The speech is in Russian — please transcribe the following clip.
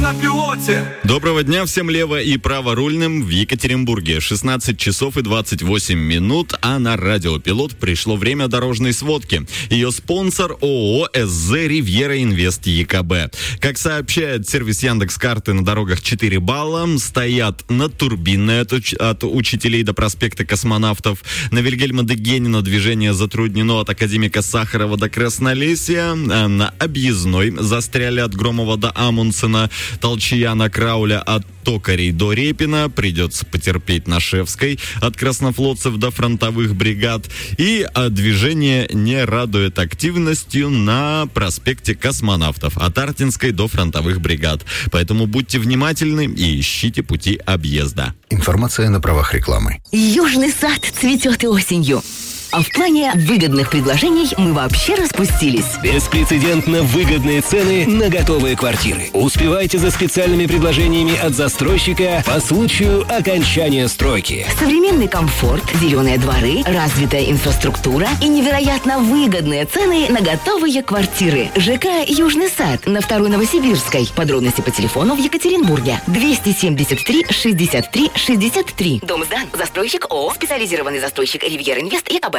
на пилоте. Доброго дня всем лево- и праворульным в Екатеринбурге. 16 часов и 28 минут, а на радио «Пилот» пришло время дорожной сводки. Ее спонсор ООО «СЗ Ривьера Инвест ЕКБ». Как сообщает сервис Яндекс.Карты, на дорогах 4 балла, стоят на Турбинной от Учителей до проспекта Космонавтов, на Вильгельма Дегенина движение затруднено от Академика Сахарова до Краснолесья, на Объездной застряли от Громова до Амундсена, Толчияна Крауля от Токарей до Репина, придется потерпеть на Шевской от Краснофлотцев до фронтовых бригад, и движение не радует активностью на проспекте Космонавтов от Артинской до фронтовых бригад. Поэтому будьте внимательны и ищите пути объезда. Информация на правах рекламы. Южный сад цветет и осенью. А в плане выгодных предложений мы вообще распустились. Беспрецедентно выгодные цены на готовые квартиры. Успевайте за специальными предложениями от застройщика по случаю окончания стройки. Современный комфорт, зеленые дворы, развитая инфраструктура и невероятно выгодные цены на готовые квартиры. ЖК «Южный сад» на 2-й Новосибирской. Подробности по телефону в Екатеринбурге. 273 63 63. Дом сдан. Застройщик ООО «Специализированный застройщик Ривьера Инвест ЕКБ».